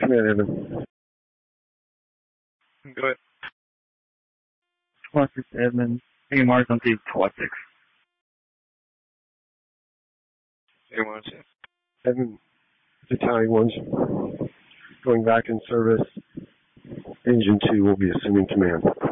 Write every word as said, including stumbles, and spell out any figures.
Command, Edmund. Go ahead. Squad six, Edmund. A M Rs on tape, Squad six. A M Rs, yeah. Edmund, Battalion one's going back in service. Engine two will be assuming command.